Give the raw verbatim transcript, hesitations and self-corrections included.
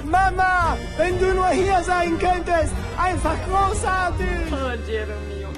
Mama, wenn du nur hier sein könntest. Einfach großartig. Oh, Jeremy,